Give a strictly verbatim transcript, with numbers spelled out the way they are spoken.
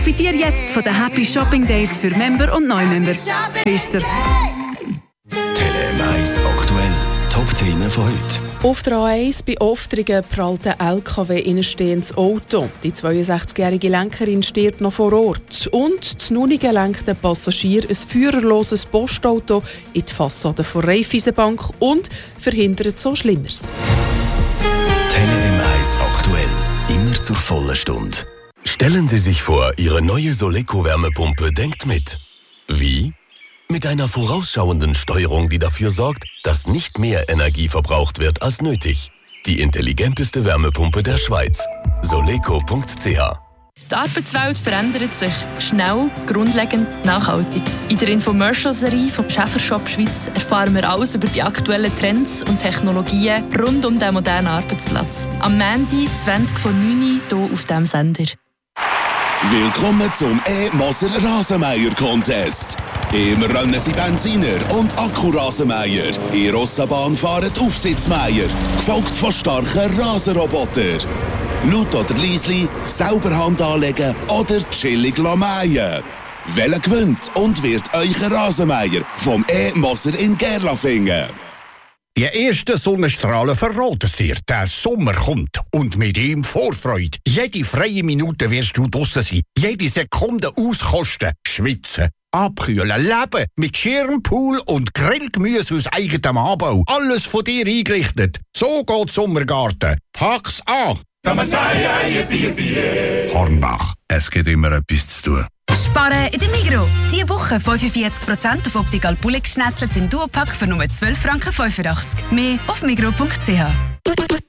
Profitiere jetzt von den Happy Shopping Days für Member und Neumember. Pfister. Tele M eins aktuell. Top-Themen von heute. Auf der A eins bei Oftringen prallt ein L K W in ein stehendes Auto. Die zweiundsechzigjährige Lenkerin stirbt noch vor Ort. Und die Nunigen lenkt ein Passagier ein führerloses Postauto in die Fassade der Raiffeisenbank und verhindert so Schlimmeres. Tele M eins aktuell. Immer zur vollen Stunde. Stellen Sie sich vor, Ihre neue Soleco-Wärmepumpe denkt mit. Wie? Mit einer vorausschauenden Steuerung, die dafür sorgt, dass nicht mehr Energie verbraucht wird als nötig. Die intelligenteste Wärmepumpe der Schweiz. Soleco punkt c h. Die Arbeitswelt verändert sich schnell, grundlegend, nachhaltig. In der Infomercial-Serie vom Schäfershop Schweiz erfahren wir alles über die aktuellen Trends und Technologien rund um den modernen Arbeitsplatz. Am Montag, zwanzig vor neun Uhr, hier auf diesem Sender. Willkommen zum E-Moser Rasenmäher Contest. Immer rennen sie Benziner und Akkurasenmäher. In Rossabahn fahren Aufsitzmäher, gefolgt von starken Rasenrobotern. Laut oder leisli, selber Hand anlegen oder chillig mähen. Welcher gewinnt und wird euer Rasenmäher vom E-Moser in Gerlafingen? Die ersten Sonnenstrahlen verraten es dir. Der Sommer kommt und mit ihm Vorfreude. Jede freie Minute wirst du draussen sein. Jede Sekunde auskosten, schwitzen, abkühlen, leben mit Schirmpool und Grillgemüse aus eigenem Anbau. Alles von dir eingerichtet. So geht Sommergarten. Pack's an! Hornbach, es gibt immer etwas zu tun. Sparen in der Migros. Diese Woche fünfundvierzig Prozent auf Optical Bullig Schnetzlets im Duopack für nur zwölf Franken fünfundachtzig. Mehr auf migros punkt c h.